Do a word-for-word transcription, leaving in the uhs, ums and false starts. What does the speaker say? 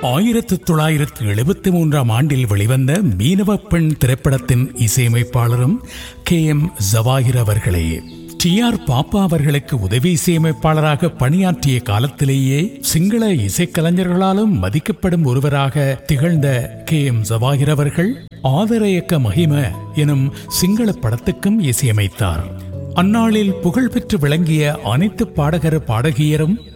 ஆயிரத்தி தொள்ளாயிரத்தி எழுபத்தி மூன்றாம் ஆண்டில் வெளிவந்த மீனவ பெண் திரைப்படத்தின் இசையமைப்பாளரும் கே எம் ஜவாஹிர் அவர்களே. டி ஆர் பாப்பா அவர்களுக்கு உதவி இசையமைப்பாளராக பணியாற்றிய காலத்திலேயே சிங்கள இசைக்கலைஞர்களாலும் மதிக்கப்படும் ஒருவராக திகழ்ந்த கே எம் ஜவாஹிர் அவர்கள் ஆதரயக்க மகிம எனும் சிங்கள படத்துக்கும் இசையமைத்தார். அந்நாளில் புகழ்பெற்று விளங்கிய அனைத்து பாடகர் பாடகியரும்